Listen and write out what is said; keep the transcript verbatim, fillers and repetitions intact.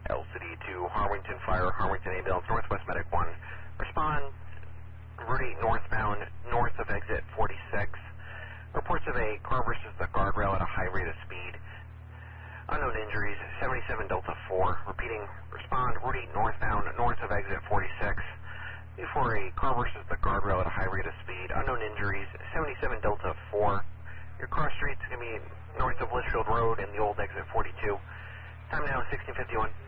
L C D to Harwington Fire, Harwington Ambulance, Northwest Medic one. Respond, Route eight northbound, north of exit forty-six. Reports of a car versus the guardrail at a high rate of speed. Unknown injuries, seventy-seven Delta four. Repeating, respond, Route eight northbound, north of exit forty-six. Before a car versus the guardrail at a high rate of speed. Unknown injuries, seventy-seven Delta four. Your cross street's going to be north of Litchfield Road and the old exit forty-two. Time now, sixteen fifty-one.